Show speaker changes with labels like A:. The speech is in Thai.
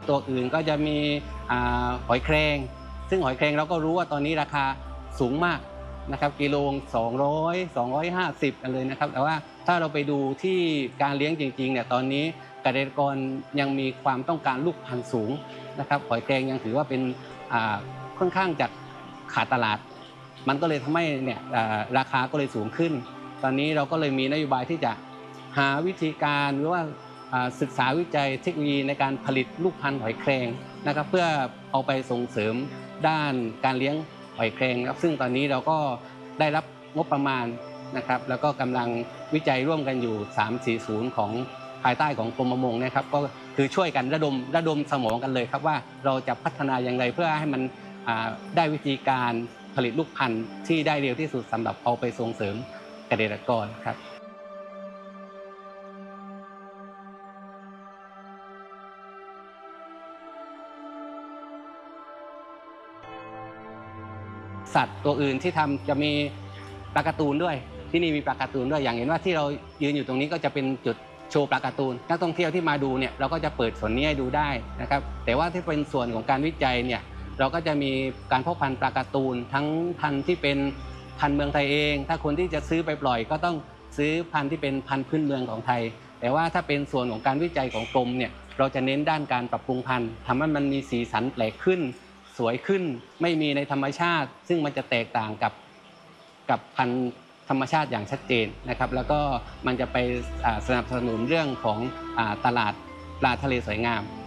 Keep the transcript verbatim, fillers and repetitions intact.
A: ตัวอื่นก็จะมีหอยแครงซึ่งหอยแครงเราก็รู้ว่าตอนนี้ราคาสูงมากนะครับกิโลสองร้อย สองร้อยห้าสิบกันเลยนะครับแต่ว่าถ้าเราไปดูที่การเลี้ยงจริงๆเนี่ยตอนนี้เกษตรกรยังมีความต้องการลูกพันธุ์สูงนะครับหอยแครงยังถือว่าเป็นค่อนข้างจะขาดตลาดมันก็เลยทำให้เนี่ยราคาก็เลยสูงขึ้นตอนนี้เราก็เลยมีนโยบายที่จะหาวิธีการหรือว่าศึกษาวิจัยเทคโนโลยีในการผลิตลูกพันธุ์หอยแครงนะครับเพื่อเอาไปส่งเสริมด้านการเลี้ยงหอยแครงครับซึ่งตอนนี้เราก็ได้รับงบประมาณนะครับแล้วก็กำลังวิจัยร่วมกันอยู่สาม สี่ ศูนย์ของภายใต้ของกรมประมงนะครับก็คือช่วยกันระดมระดมสมองกันเลยครับว่าเราจะพัฒนาอย่างไรเพื่อให้มันได้วิธีการผลิตลูกพันธุ์ที่ได้เร็วที่สุดสำหรับเอาไปส่งเสริมเกษตรกรครับสัตว์ตัวอื่นที่ทำจะมีปลาการ์ตูนด้วยที่นี่มีปลาการ์ตูนด้วยอย่างเห็นว่าที่เรายืนอยู่ตรงนี้ก็จะเป็นจุดโชว์ปลาการ์ตูนนักท่องเที่ยวที่มาดูเนี่ยเราก็จะเปิดส่วนนี้ให้ดูได้นะครับแต่ว่าที่เป็นส่วนของการวิจัยเนี่ยเราก็จะมีการเพาะพันธุ์ปลาการ์ตูนทั้งพันธุ์ที่เป็นพันธุ์เมืองไทยเองถ้าคนที่จะซื้อไปปล่อยก็ต้องซื้อพันธุ์ที่เป็นพันธุ์พื้นเมืองของไทยแต่ว่าถ้าเป็นส่วนของการวิจัยของกรมเนี่ยเราจะเน้นด้านการปรับปรุงพันธุ์ทำให้มันมีสีสันแปลกขึ้นสวยขึ้นไม่มีในธรรมชาติซึ่งมันจะแตกต่างกับกับพันธุ์ธรรมชาติอย่างชัดเจนนะครับแล้วก็มันจะไปสนับสนุนเรื่องของตลาดปลาทะเลสวยงาม